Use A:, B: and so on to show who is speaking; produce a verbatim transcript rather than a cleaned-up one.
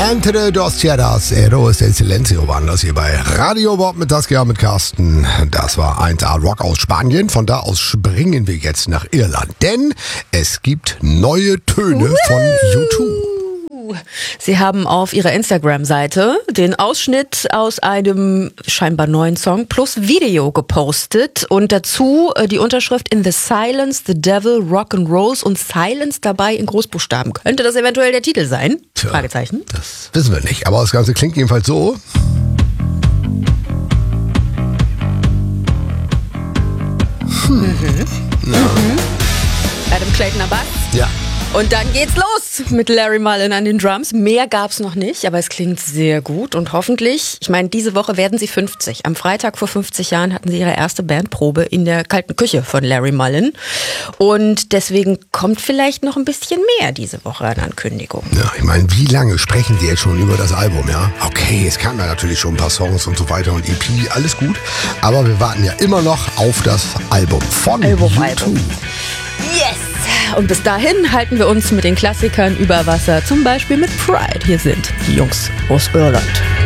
A: Entre dos tierras, Eros del Silencio waren das hier bei Radio Bob mit Saskia mit Carsten. Das war eins A Rock aus Spanien. Von da aus springen wir jetzt nach Irland, denn es gibt neue Töne von U zwei.
B: Sie haben auf ihrer Instagram-Seite den Ausschnitt aus einem scheinbar neuen Song plus Video gepostet und dazu die Unterschrift In the Silence, the Devil, Rock and Rolls und Silence dabei in Großbuchstaben. Könnte das eventuell der Titel sein?
A: Tja,
B: Fragezeichen.
A: Das wissen wir nicht, aber das Ganze klingt jedenfalls so.
B: Hm. Mhm. Ja. Mhm. Adam Clayton am Bass.
A: Ja.
B: Und dann geht's los mit Larry Mullen an den Drums. Mehr gab's noch nicht, aber es klingt sehr gut und hoffentlich, ich meine, diese Woche werden sie fünfzig. Am Freitag vor fünfzig Jahren hatten sie ihre erste Bandprobe in der kalten Küche von Larry Mullen und deswegen kommt vielleicht noch ein bisschen mehr diese Woche an Ankündigung.
A: Ja, ich meine, wie lange sprechen Sie jetzt schon über das Album, ja? Okay, es kamen ja natürlich schon ein paar Songs und so weiter und E P, alles gut, aber wir warten ja immer noch auf das Album von
B: Album,
A: U zwei.
B: Album. Yes! Und bis dahin halten wir uns mit den Klassikern über Wasser, zum Beispiel mit Pride. Hier sind die Jungs aus Irland.